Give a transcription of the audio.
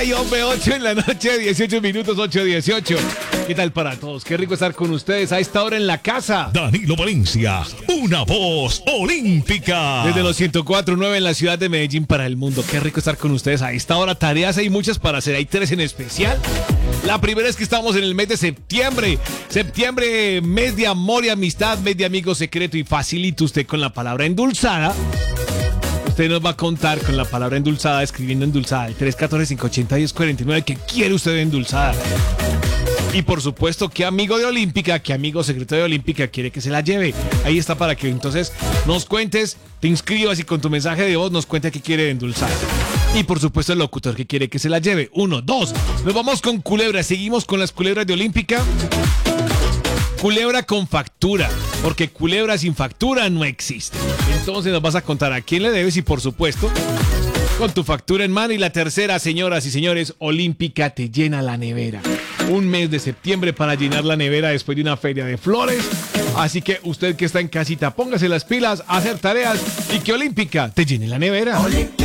Ay, hombre, 8 en la noche, 18 minutos, 8:18. ¿Qué tal para todos? Qué rico estar con ustedes a esta hora en la casa. Danilo Valencia, una voz olímpica. Desde los 104.9 en la ciudad de Medellín para el mundo. Qué rico estar con ustedes a esta hora. Tareas hay muchas para hacer. Hay 3 en especial. La primera es que estamos en el mes de septiembre. Septiembre, mes de amor y amistad, mes de amigo secreto. Y facilita usted con la palabra endulzada. Usted nos va a contar con la palabra endulzada, escribiendo endulzada, el 314-580-1049, que quiere usted endulzada. Y por supuesto, ¿qué amigo de Olímpica, qué amigo secreto de Olímpica quiere que se la lleve? Ahí está para que entonces nos cuentes, te inscribas y con tu mensaje de voz nos cuente qué quiere endulzar. Y por supuesto el locutor que quiere que se la lleve. 1, 2. Nos vamos con culebra. Seguimos con las culebras de Olímpica. Culebra con factura, porque culebra sin factura no existe. Entonces nos vas a contar a quién le debes y por supuesto con tu factura en mano. Y la tercera, señoras y señores, Olímpica te llena la nevera. Un mes de septiembre para llenar la nevera después de una feria de flores. Así que usted que está en casita, póngase las pilas a hacer tareas y que Olímpica te llene la nevera.